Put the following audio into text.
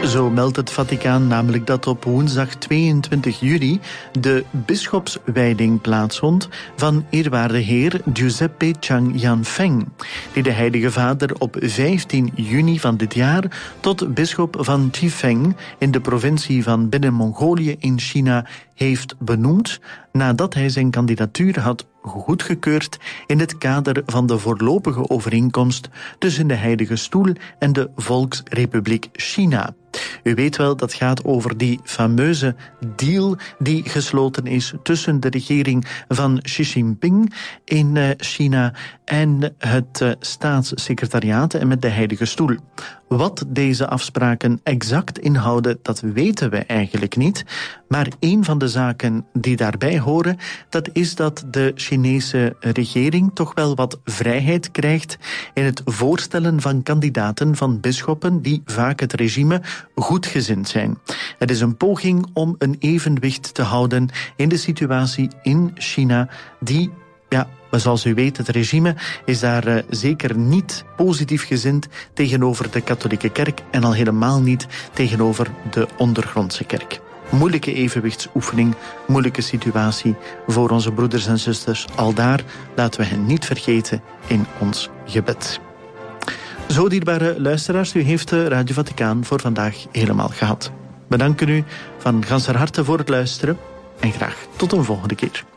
Zo meldt het Vaticaan namelijk dat op woensdag 22 juli de bisschopswijding plaatsvond van eerwaarde heer Giuseppe Chang Yanfeng, die de Heilige Vader op 15 juni van dit jaar tot bisschop van Chifeng in de provincie van Binnen-Mongolië in China heeft benoemd, nadat hij zijn kandidatuur had goedgekeurd in het kader van de voorlopige overeenkomst tussen de Heilige Stoel en de Volksrepubliek China. U weet wel, dat gaat over die fameuze deal die gesloten is tussen de regering van Xi Jinping in China en het staatssecretariaat en met de Heilige Stoel. Wat deze afspraken exact inhouden, dat weten we eigenlijk niet. Maar een van de zaken die daarbij horen, dat is dat de Chinese regering toch wel wat vrijheid krijgt in het voorstellen van kandidaten van bisschoppen die vaak het regime goedgezind zijn. Het is een poging om een evenwicht te houden in de situatie in China die, maar zoals u weet, het regime is daar zeker niet positief gezind tegenover de katholieke kerk en al helemaal niet tegenover de ondergrondse kerk. Moeilijke evenwichtsoefening, moeilijke situatie voor onze broeders en zusters. Aldaar laten we hen niet vergeten in ons gebed. Zo, dierbare luisteraars, u heeft Radio Vaticaan voor vandaag helemaal gehad. Bedanken u van ganser harte voor het luisteren en graag tot een volgende keer.